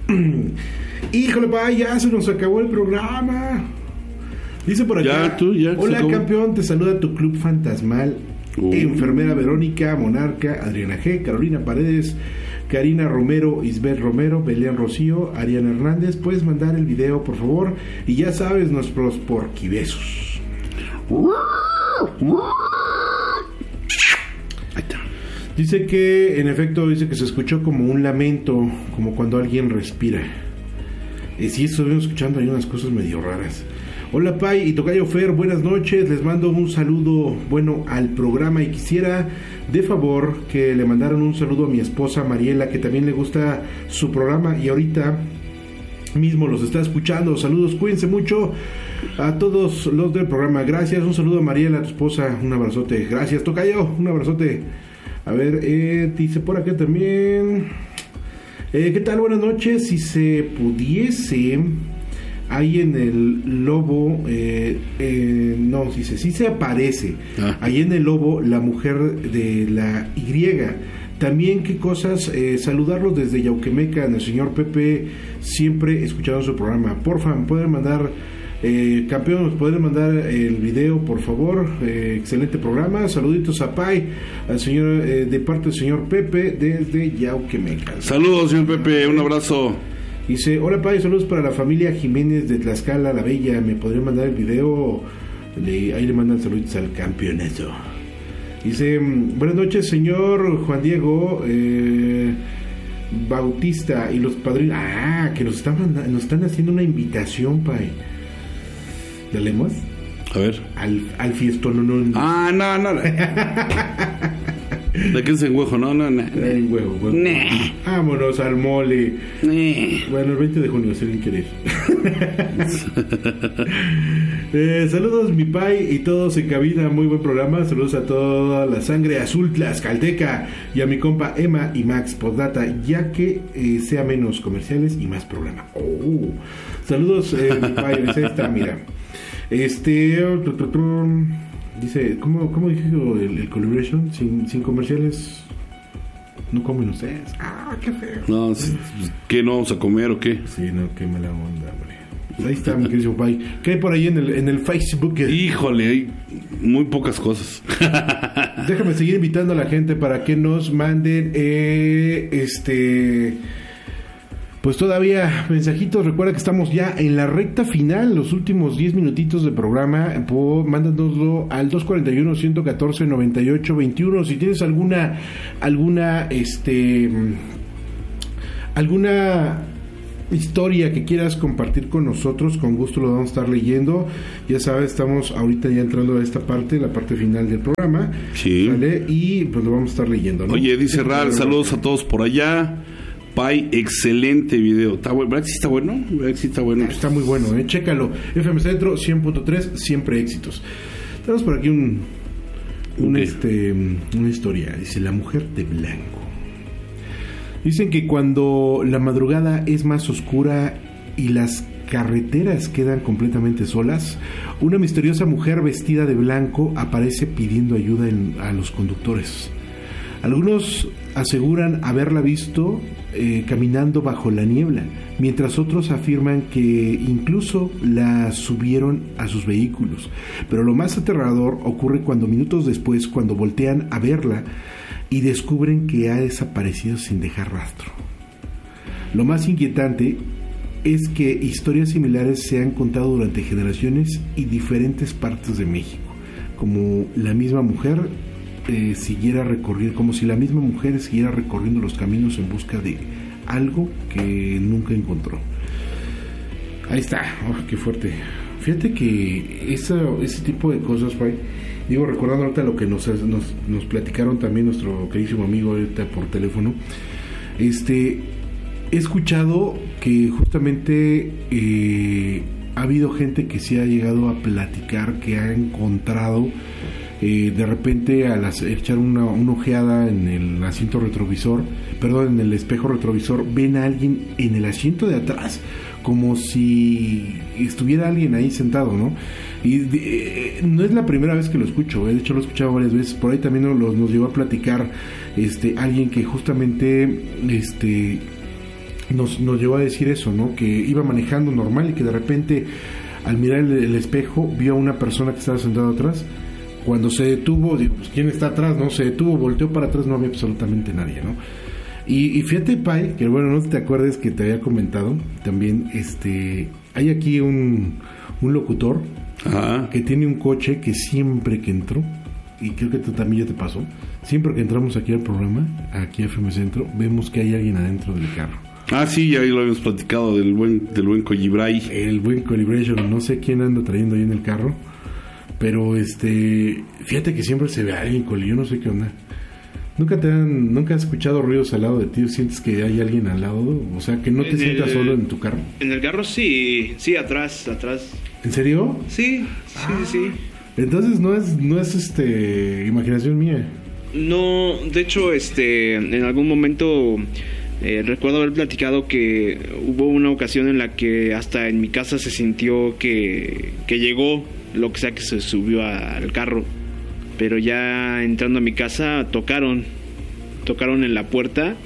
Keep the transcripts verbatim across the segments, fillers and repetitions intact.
Híjole, pa, ya se nos acabó el programa. Dice por acá, ya, tú, ya, hola campeón, te saluda tu club fantasmal. Uh. Enfermera Verónica, Monarca, Adriana G, Carolina Paredes, Karina Romero, Isbeth Romero, Belén Rocío, Ariana Hernández. Puedes mandar el video, por favor. Y ya sabes, nuestros porquibesos. Dice que, en efecto, dice que se escuchó como un lamento, como cuando alguien respira. Y sí, estuvimos escuchando ahí unas cosas medio raras. Hola Pai y Tocayo Fer, buenas noches. Les mando un saludo, bueno, al programa y quisiera, de favor, que le mandaran un saludo a mi esposa Mariela, que también le gusta su programa y ahorita mismo los está escuchando. Saludos, cuídense mucho a todos los del programa. Gracias, un saludo a Mariela, a tu esposa, un abrazote. Gracias, Tocayo, un abrazote. A ver, eh, dice por acá también, eh, ¿qué tal? Buenas noches. Si se pudiese, ahí en el Lobo, eh, eh, no, dice, sí se aparece, ah. ahí en el Lobo, la mujer de la Y. También, qué cosas, eh, saludarlos desde Yauquemeca, el señor Pepe, siempre escuchando su programa. Porfa, ¿me pueden mandar... Eh, campeón, ¿nos pueden mandar el video, por favor? Eh, excelente programa. Saluditos a Pai, al señor, eh, de parte del señor Pepe desde Yauquemeca. Saludos, señor Pepe, un abrazo. Dice, hola Pai, saludos para la familia Jiménez de Tlaxcala, la Bella. ¿Me podrían mandar el video? Le, ahí le mandan saludos al campeonato. Dice, buenas noches, señor Juan Diego eh, Bautista y los padrinos. Ah, que nos están, mandando, nos están haciendo una invitación, Pai. ¿Leemos? A ver. Al, al fiestón, no, no. Ah, no, no. ¿De qué es en huevo? No, no, no. En huevo, huevo. Nah. Vámonos al mole. Nah. Bueno, el veinte de junio, si alguien quiere ir. eh, saludos, mi Pai y todos en cabina. Muy buen programa. Saludos a toda la sangre azul tlaxcalteca y a mi compa Emma y Max Postdata, ya que eh, sea menos comerciales y más programa. Oh. Saludos, eh, mi Pai. Ahí está, mira. Este dice, ¿cómo, cómo dije el, el collaboration? Sin, sin comerciales no comen ustedes. Ah, qué feo. No, ¿qué no vamos a comer o qué? Sí, no, qué mala onda, hombre. Ahí está, mi querido Pai. ¿Qué hay por ahí en el, en el Facebook? Híjole, hay muy pocas cosas. Déjame seguir invitando a la gente para que nos manden eh, este... Pues todavía mensajitos. Recuerda que estamos ya en la recta final, los últimos diez minutitos del programa. Por, mándanoslo al dos cuatro uno, uno uno cuatro, nueve ocho dos uno. Si tienes alguna alguna este alguna historia que quieras compartir con nosotros, con gusto lo vamos a estar leyendo. Ya sabes, estamos ahorita ya entrando a esta parte, la parte final del programa. Sí. ¿Vale? Y pues lo vamos a estar leyendo, ¿no? Oye, dice Ral, saludos a todos por allá. Pai, excelente video. ¿Está bueno? ¿Verdad que sí está bueno? ¿Verdad que sí está bueno? Está muy bueno, ¿eh? Chécalo. F M Centro cien punto tres, siempre éxitos. Tenemos por aquí un, un okay. este, una historia. Dice, la mujer de blanco. Dicen que cuando la madrugada es más oscura y las carreteras quedan completamente solas, una misteriosa mujer vestida de blanco aparece pidiendo ayuda en, a los conductores. Algunos aseguran haberla visto eh, caminando bajo la niebla, mientras otros afirman que incluso la subieron a sus vehículos. Pero lo más aterrador ocurre cuando minutos después, cuando voltean a verla y descubren que ha desaparecido sin dejar rastro. Lo más inquietante es que historias similares se han contado durante generaciones y diferentes partes de México, como la misma mujer Eh, siguiera recorriendo, como si la misma mujer siguiera recorriendo los caminos en busca de algo que nunca encontró. Ahí está, oh, qué fuerte. Fíjate que esa, ese tipo de cosas, Pai, digo, recordando ahorita lo que nos, nos, nos platicaron también nuestro queridísimo amigo ahorita por teléfono, este, he escuchado que justamente eh, ha habido gente que sí ha llegado a platicar que ha encontrado Eh, de repente al echar una, una ojeada en el asiento retrovisor, perdón, en el espejo retrovisor, ven a alguien en el asiento de atrás, como si estuviera alguien ahí sentado, ¿no? Y de, no es la primera vez que lo escucho, ¿eh? De hecho lo he escuchado varias veces. Por ahí también nos, nos llegó a platicar este alguien que justamente este nos, nos llevó a decir eso, ¿no? Que iba manejando normal y que de repente al mirar el, el espejo vio a una persona que estaba sentada atrás. Cuando se detuvo, digo, pues ¿quién está atrás? No, se detuvo, volteó para atrás, no había absolutamente nadie, ¿no? Y, y fíjate, Pai, que bueno, no te acuerdes que te había comentado también, este, hay aquí un, un locutor Ajá. que tiene un coche que siempre que entró, y creo que tú también ya te pasó, siempre que entramos aquí al programa, aquí a F M Centro, vemos que hay alguien adentro del carro. Ah, sí, ya lo habíamos platicado del buen, del buen Colibray. El buen Colibration, no sé quién anda trayendo ahí en el carro, pero este, fíjate que siempre se ve a alguien con, yo no sé qué onda. ¿Nunca te han, nunca has escuchado ruidos al lado de ti? ¿Sientes que hay alguien al lado? O sea, que no te en sientas el, solo en tu carro. En el carro sí, sí, atrás, atrás. ¿En serio? Sí, sí, ah, sí. Entonces no es, no es este, imaginación mía. No, de hecho, este, en algún momento eh, recuerdo haber platicado que hubo una ocasión en la que hasta en mi casa se sintió que, que llegó lo que sea que se subió a, al carro. Pero ya entrando a mi casa tocaron, tocaron en la puerta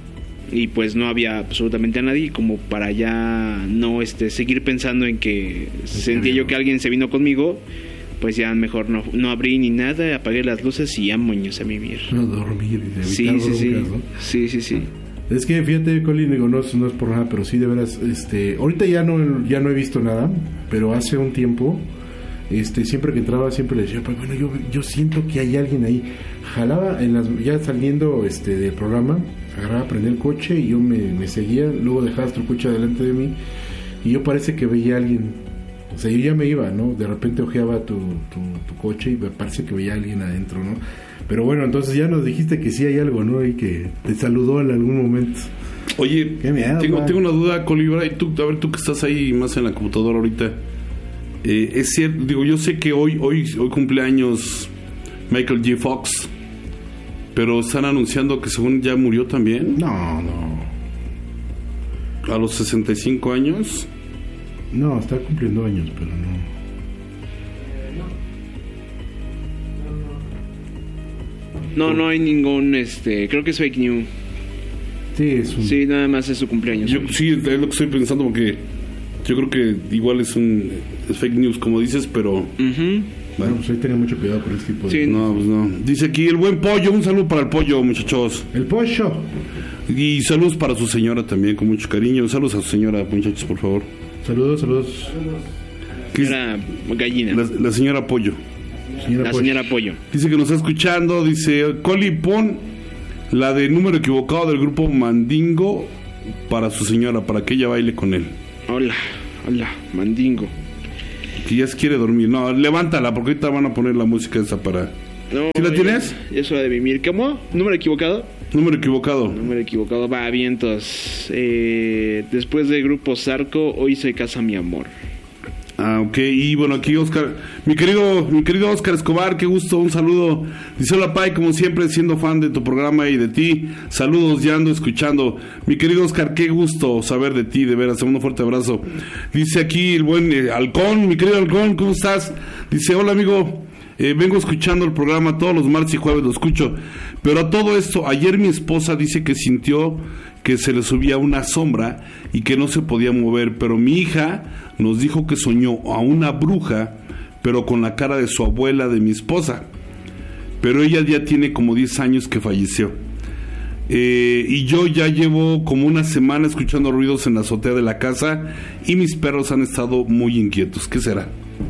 y pues no había absolutamente a nadie, como para ya no este seguir pensando en que sentía yo que alguien se vino conmigo, pues ya mejor no, no abrí ni nada, apagué las luces y ya moños a vivir. No dormir y de sí, sí, sí. ¿no? sí, sí, sí. Es que fíjate, Colin, digo, no, no es por nada, pero sí de veras, este, ahorita ya no, ya no he visto nada, pero hace un tiempo, este, siempre que entraba siempre le decía, pues bueno, yo, yo siento que hay alguien ahí. Jalaba en las, ya saliendo este del programa, agarraba, prendía el coche y yo me, me seguía, luego dejaba otro coche delante de mí y yo parece que veía a alguien. O sea, yo ya me iba, ¿no? De repente ojeaba tu, tu, tu coche y me parece que veía a alguien adentro, ¿no? Pero bueno, entonces ya nos dijiste que sí hay algo, ¿no? Y que te saludó en algún momento. Oye, Qué miedo, tengo, tengo una duda, Colibra, y tú, a ver, tú que estás ahí más en la computadora ahorita. Eh, es cierto, digo, yo sé que hoy hoy hoy cumpleaños Michael J. Fox, pero están anunciando que según ya murió también. No, no. A los sesenta y cinco años. No, está cumpliendo años, pero no. No, no hay ningún, este, creo que es fake news. Sí, es un... Sí, nada más es su cumpleaños. Yo, sí, es lo que estoy pensando porque yo creo que igual es un es fake news, como dices, pero... Uh-huh. Bueno, pues ahí tengan mucho cuidado con este tipo de... Sí, no, pues no. Dice aquí el buen pollo, un saludo para el pollo, muchachos. El pollo. Y saludos para su señora también, con mucho cariño. Saludos a su señora, muchachos, por favor. Saludos, saludos. Señora Gallina. La, la señora Pollo. Señora la pollo. señora Pollo. Dice que nos está escuchando, dice, Coli, pon la de número equivocado del grupo Mandingo para su señora, para que ella baile con él. Hola, hola, Mandingo. Que ya se quiere dormir. No, levántala, porque ahorita van a poner la música esa para... No, ¿Sí la tienes? Es hora de mimir. ¿Cómo? ¿Número equivocado? Número equivocado. Número equivocado. Va, vientos. Eh, después del grupo Zarco, hoy se casa mi amor. Ah, ok. Y bueno, aquí Oscar, mi querido, mi querido Oscar Escobar, qué gusto, un saludo. Dice, hola Pai, como siempre, siendo fan de tu programa y de ti. Saludos, ya ando escuchando. Mi querido Oscar, qué gusto saber de ti, de veras, un fuerte abrazo. Dice aquí el buen eh, Halcón, mi querido Halcón, ¿cómo estás? Dice, hola amigo, eh, vengo escuchando el programa todos los martes y jueves, lo escucho. Pero a todo esto, ayer mi esposa dice que sintió que se le subía una sombra y que no se podía mover, pero mi hija nos dijo que soñó a una bruja, pero con la cara de su abuela, de mi esposa. Pero ella ya tiene como diez años que falleció. Eh, y yo ya llevo como una semana escuchando ruidos en la azotea de la casa y mis perros han estado muy inquietos. ¿Qué será?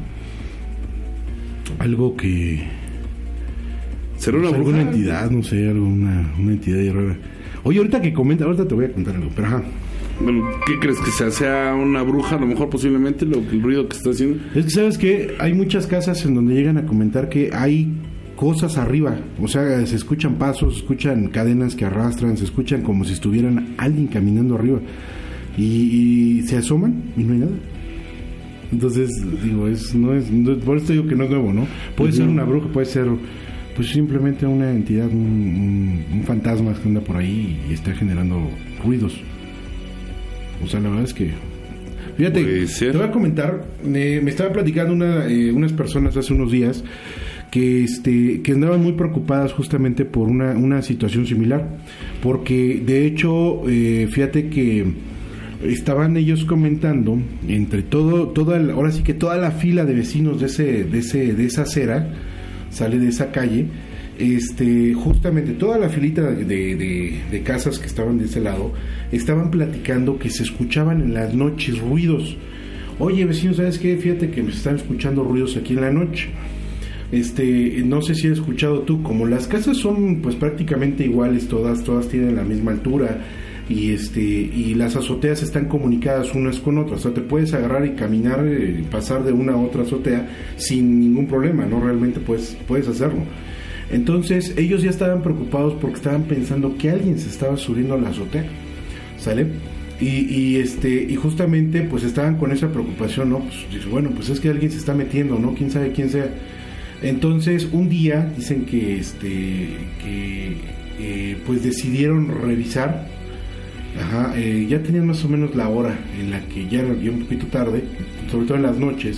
Algo que... ¿Será una pues bruja? Alguna entidad, no sé, alguna una entidad rara. Oye, ahorita que comenta, ahorita te voy a contar algo, pero ajá. Bueno, ¿qué crees que sea? ¿Sea una bruja a lo mejor posiblemente lo, el ruido que está haciendo? Es que sabes que hay muchas casas en donde llegan a comentar que hay cosas arriba, o sea, se escuchan pasos, se escuchan cadenas que arrastran, se escuchan como si estuvieran alguien caminando arriba y, y se asoman y no hay nada. Entonces, digo, es no es no, por eso digo que no es nuevo, ¿no? Puede uh-huh. ser una bruja, puede ser pues simplemente una entidad, un, un, un fantasma que anda por ahí y está generando ruidos. O sea, la verdad es que... Fíjate, te voy a comentar, eh, me estaba platicando una, eh, unas personas hace unos días que este que andaban muy preocupadas justamente por una, una situación similar. Porque, de hecho, eh, fíjate que estaban ellos comentando entre todo, toda la, ahora sí que toda la fila de vecinos de ese, de ese, de esa acera, sale de esa calle, este, justamente toda la filita de, de, de casas que estaban de ese lado, estaban platicando que se escuchaban en las noches ruidos. Oye, vecinos, ¿sabes qué? Fíjate que me están escuchando ruidos aquí en la noche. Este, no sé si has escuchado tú, como las casas son pues prácticamente iguales todas, todas tienen la misma altura, y este y las azoteas están comunicadas unas con otras, o sea, te puedes agarrar y caminar, eh, pasar de una a otra azotea sin ningún problema, no, realmente puedes, puedes hacerlo. Entonces ellos ya estaban preocupados porque estaban pensando que alguien se estaba subiendo a la azotea, ¿sale? Y, y este y justamente pues estaban con esa preocupación, ¿no? Pues bueno, pues es que alguien se está metiendo, ¿no? Quién sabe quién sea. Entonces un día dicen que este que eh, pues decidieron revisar. Ajá, eh, ya tenían más o menos la hora en la que ya era un poquito tarde, sobre todo en las noches,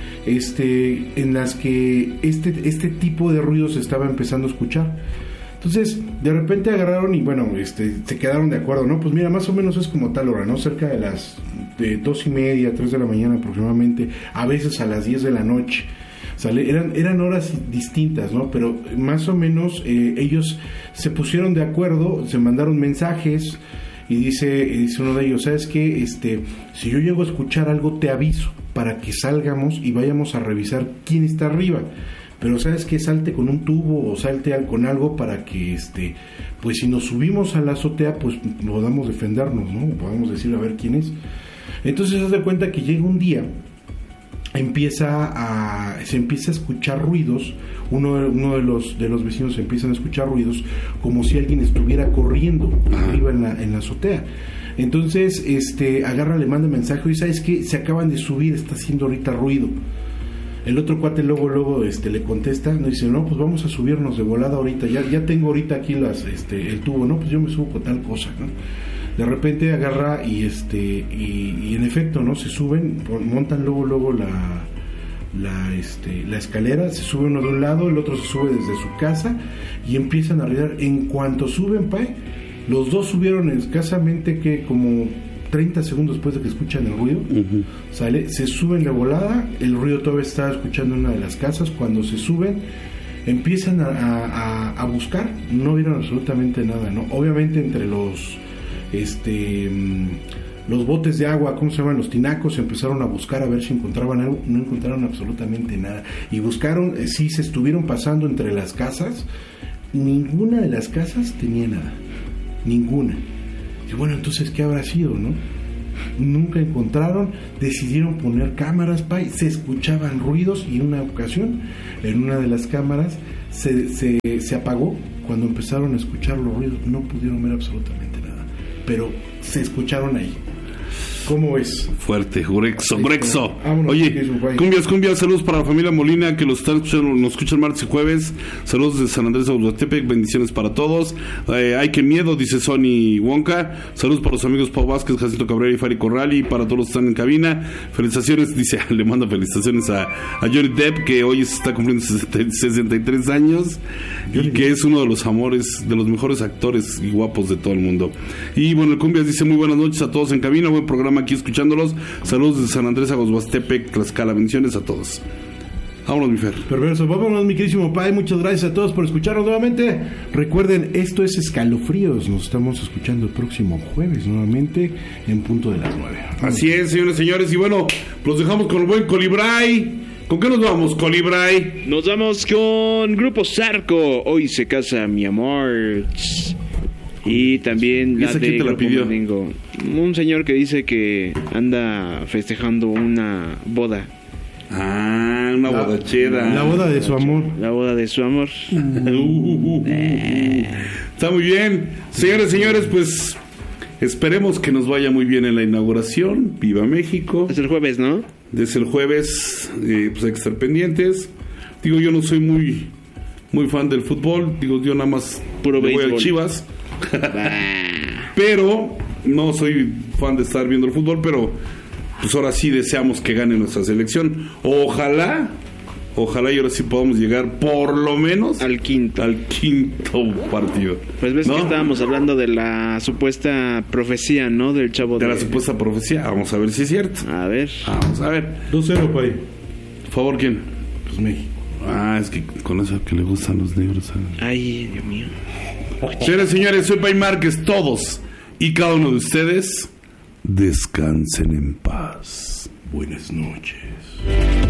este, en las que este, este tipo de ruidos se estaba empezando a escuchar. Entonces, de repente agarraron y bueno, este, se quedaron de acuerdo, ¿no? Pues mira, más o menos es como tal hora, ¿no? Cerca de las de dos y media, tres de la mañana aproximadamente, a veces a las diez de la noche. ¿Sale? Eran, eran horas distintas, ¿no? Pero más o menos eh, ellos se pusieron de acuerdo, se mandaron mensajes. Y dice, dice uno de ellos, ¿sabes qué? Este, si yo llego a escuchar algo, te aviso para que salgamos y vayamos a revisar quién está arriba. Pero ¿sabes qué? Salte con un tubo o salte con algo para que, este, pues si nos subimos a la azotea, pues podamos defendernos, ¿no? Podamos decir a ver quién es. Entonces se da cuenta que llega un día, empieza a, se empieza a escuchar ruidos. Uno, uno de los de los vecinos empiezan a escuchar ruidos como si alguien estuviera corriendo arriba en la, en la azotea. Entonces este agarra, le manda mensaje y ¿sabes qué? Se acaban de subir, está haciendo ahorita ruido. El otro cuate luego luego este le contesta, no, dice, no, pues vamos a subirnos de volada ahorita, ya ya tengo ahorita aquí las este el tubo, no, pues yo me subo con tal cosa, ¿no? De repente agarra y este y, y en efecto, ¿no? Se suben, montan luego luego la la este la escalera, se sube uno de un lado, el otro se sube desde su casa y empiezan a arreglar. En cuanto suben, pa, los dos subieron escasamente que como treinta segundos después de que escuchan el ruido, uh-huh. Sale, se suben de volada, el ruido todavía está escuchando en una de las casas. Cuando se suben, empiezan a, a, a buscar, no vieron absolutamente nada, ¿no? Obviamente entre los este los botes de agua, ¿cómo se llaman? Los tinacos, empezaron a buscar a ver si encontraban algo, no encontraron absolutamente nada. Y buscaron, eh, sí, se estuvieron pasando entre las casas, ninguna de las casas tenía nada, ninguna. Y bueno, entonces, ¿qué habrá sido, no? Nunca encontraron, decidieron poner cámaras, pa, se escuchaban ruidos y en una ocasión, en una de las cámaras, se, se, se apagó cuando empezaron a escuchar los ruidos, no pudieron ver absolutamente nada, pero se escucharon ahí. ¿Cómo es? Fuerte, Grexo, Grexo. Vámonos, Oye, cumbias, cumbias, saludos para la familia Molina que los están escuchando, nos escuchan martes y jueves. Saludos de San Andrés Aguatepec, bendiciones para todos. Eh, ay, qué miedo, dice Sony Wonka. Saludos para los amigos Pau Vázquez, Jacinto Cabrera y Fari Corral, y para todos los que están en cabina. Felicitaciones, dice, le mando felicitaciones a, a Johnny Depp, que hoy está cumpliendo sesenta y tres años y que es uno de los amores, de los mejores actores y guapos de todo el mundo. Y bueno, el cumbias dice, muy buenas noches a todos en cabina, buen programa aquí escuchándolos. Saludos de San Andrés Aguastepec, Tlaxcala, bendiciones a todos. Vámonos, mi Fer. Perverso, vámonos, mi queridísimo Pai. Muchas gracias a todos por escucharnos nuevamente. Recuerden, esto es Escalofríos. Nos estamos escuchando el próximo jueves nuevamente en punto de las nueve. Así es, señores, señores. Y bueno, los dejamos con el buen Colibray. ¿Con qué nos vamos, Colibray? Nos vamos con Grupo Zarco. Hoy se casa mi amor. Y también la de te la pidió? Domingo. Un señor que dice que anda festejando una boda. Ah, una la, boda cheda. La boda de su amor. La boda de su amor. Uh, uh, uh, eh. Está muy bien. Señores, señores, pues esperemos que nos vaya muy bien en la inauguración. Viva México. Es el jueves, ¿no? Desde el jueves, eh, pues hay que estar pendientes. Digo, yo no soy muy muy fan del fútbol. Digo, yo nada más Puro voy béisbol. a Chivas. Pero no soy fan de estar viendo el fútbol, pero pues ahora sí deseamos que gane nuestra selección. Ojalá Ojalá y ahora sí podamos llegar por lo menos al quinto. Al quinto partido. Pues ves, ¿no?, que estábamos hablando de la supuesta profecía, ¿no? Del chavo de... De la supuesta profecía. Vamos a ver si es cierto. A ver. Vamos a ver. dos cero, Pai. Por favor, ¿quién? Pues México. Ah, es que con eso que le gustan los negros, ¿sabes? Ay, Dios mío. Señores, señores, soy Pai Márquez. Todos y cada uno de ustedes descansen en paz. Buenas noches.